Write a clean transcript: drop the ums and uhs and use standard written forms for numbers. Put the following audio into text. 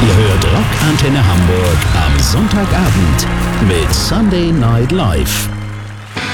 Ihr hört Rock Antenne Hamburg am Sonntagabend mit Sunday Night Live.